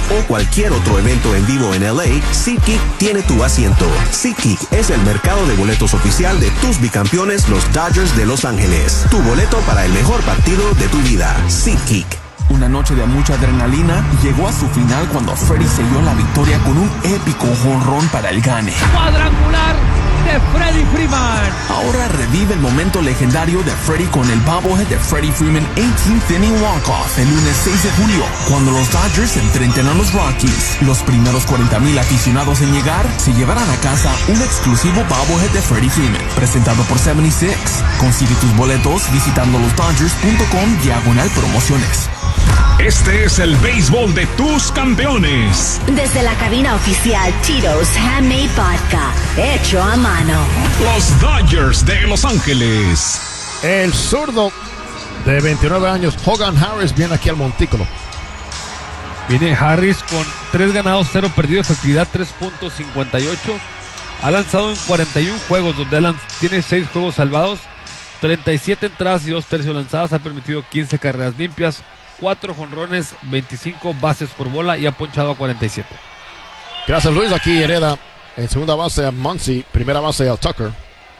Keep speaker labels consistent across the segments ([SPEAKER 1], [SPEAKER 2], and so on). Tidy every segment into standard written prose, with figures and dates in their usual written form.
[SPEAKER 1] o cualquier otro evento en vivo en LA, SeatGeek tiene tu asiento. SeatGeek es el mercado de boletos oficial de tus bicampeones, los Dodgers de Los Ángeles. Tu boleto para el mejor partido de tu vida. SeatGeek.
[SPEAKER 2] Una noche de mucha adrenalina llegó a su final cuando Freddie selló la victoria con un épico jonrón para el gane.
[SPEAKER 3] Cuadrangular de Freddie Freeman.
[SPEAKER 2] Ahora revive el momento legendario de Freddie con el bobblehead de Freddie Freeman 18th inning walk-off el lunes 6 de julio, cuando los Dodgers enfrenten a los Rockies. Los primeros 40,000 aficionados en llegar se llevarán a casa un exclusivo bobblehead de Freddie Freeman, presentado por 76. Consigue tus boletos visitando losdodgers.com/promociones.
[SPEAKER 4] Este es el béisbol de tus campeones.
[SPEAKER 5] Desde la cabina oficial Tito's Handmade Vodka, hecho a mano.
[SPEAKER 4] Los Dodgers de Los Ángeles.
[SPEAKER 6] El zurdo de 29 años, Hogan Harris, viene aquí al montículo.
[SPEAKER 3] Viene Harris con 3 ganados, 0 perdidos, efectividad 3.58. Ha lanzado en 41 juegos, donde tiene 6 juegos salvados, 37 entradas y 2 tercios lanzadas. Ha permitido 15 carreras limpias, 4 jonrones, 25 bases por bola y ha ponchado a 47.
[SPEAKER 6] Gracias, Luis. Aquí hereda en segunda base a Muncy, primera base a Tucker.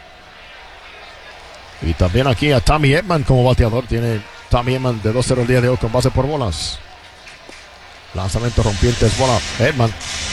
[SPEAKER 6] Y también aquí a Tommy Edman como bateador. Tiene Tommy Edman de 2-0 el día de hoy con base por bolas. Lanzamiento rompiente es bola. Edman